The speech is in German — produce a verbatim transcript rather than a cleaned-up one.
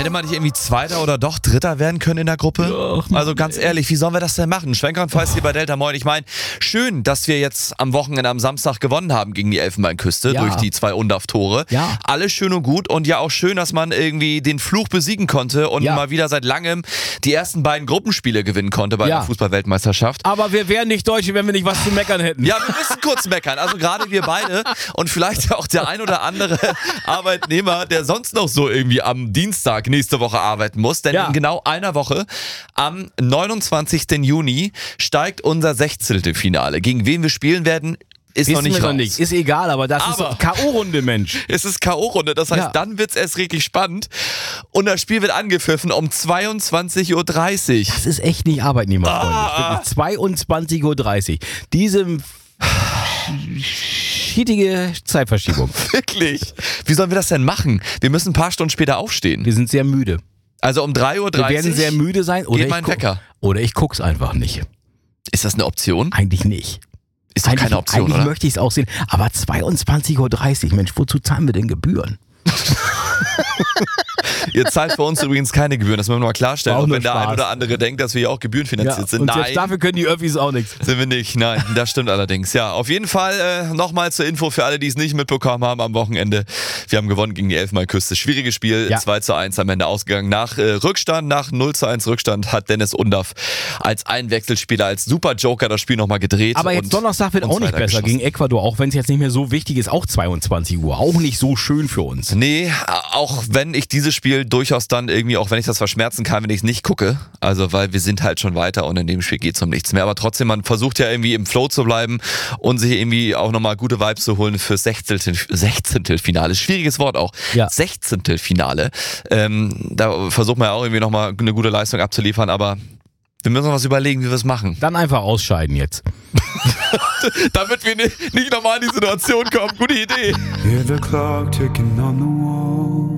Hätte man nicht irgendwie Zweiter oder doch Dritter werden können in der Gruppe? Ach, also ganz ehrlich, wie sollen wir das denn machen? Schwenker und Feist hier bei Delta Moin. Ich meine, schön, dass wir jetzt am Wochenende am Samstag gewonnen haben gegen die Elfenbeinküste Ja. durch die zwei U N D A F-Tore. Ja. Alles schön und gut und ja auch schön, dass man irgendwie den Fluch besiegen konnte und Ja. mal wieder seit langem die ersten beiden Gruppenspiele gewinnen konnte bei Ja. der Fußball-Weltmeisterschaft. Aber wir wären nicht Deutsche, wenn wir nicht was zu meckern hätten. Ja, wir müssen kurz meckern. Also gerade wir beide und vielleicht auch der ein oder andere Arbeitnehmer, der sonst noch so irgendwie am Dienstag nächste Woche arbeiten muss. Denn Ja. in genau einer Woche, am neunundzwanzigsten Juni, steigt unser Sechzehntelfinale. Gegen wen wir spielen werden, ist Wissen noch nicht wir raus. noch nicht. Ist egal, aber das Aber- ist K O-Runde, Mensch. Es ist K O-Runde, das heißt, Ja. dann wird's erst richtig spannend. Und das Spiel wird angepfiffen um zweiundzwanzig Uhr dreißig. Das ist echt nicht arbeitnehmerfreundlich. Ah. Wirklich. zweiundzwanzig Uhr dreißig. Diese schietige Zeitverschiebung. Wirklich. Wie sollen wir das denn machen? Wir müssen ein paar Stunden später aufstehen. Wir sind sehr müde. Also um drei Uhr Wir dreißig. werden sehr müde sein. Oder geht ich, mein guck, Wecker. oder ich guck's einfach nicht. Ist das eine Option? Eigentlich nicht. Ist doch Eigentlich, keine Option, eigentlich oder? möchte ich es auch sehen. Aber zweiundzwanzig Uhr dreißig, Mensch, wozu zahlen wir denn Gebühren? Ihr zahlt für uns übrigens keine Gebühren, das müssen wir mal klarstellen. War auch Auch nur wenn der ein Spaß. oder andere denkt, dass wir ja auch gebührenfinanziert sind. und Nein, selbst dafür können die Öffis auch nichts. sind wir nicht. Nein, das stimmt allerdings. Ja, auf jeden Fall äh, nochmal zur Info für alle, die es nicht mitbekommen haben am Wochenende. Wir haben gewonnen gegen die Elfenbeinküste. Schwieriges Spiel, Ja. zwei zu eins am Ende ausgegangen. Nach äh, Rückstand, nach null zu eins Rückstand hat Dennis Undaff als Einwechselspieler, als Super-Joker das Spiel nochmal gedreht. Aber jetzt und Donnerstag wird uns auch nicht weiter besser geschossen. gegen Ecuador, auch wenn es jetzt nicht mehr so wichtig ist, auch zweiundzwanzig Uhr. Auch nicht so schön für uns. Nee, auch wenn ich dieses Spiel durchaus dann irgendwie, auch wenn ich das verschmerzen kann, wenn ich es nicht gucke. Also, weil wir sind halt schon weiter und in dem Spiel geht es um nichts mehr. Aber trotzdem, man versucht ja irgendwie im Flow zu bleiben und sich irgendwie auch nochmal gute Vibes zu holen fürs Sechzehntel, Sechzehntelfinale. Schwieriges Wort auch. Ja. Sechzehntelfinale. Ähm, da versucht man ja auch irgendwie nochmal eine gute Leistung abzuliefern, aber wir müssen uns was überlegen, wie wir es machen. Dann einfach ausscheiden jetzt. Damit wir nicht nochmal in die Situation kommen. Gute Idee. Hear the clock ticking on the wall.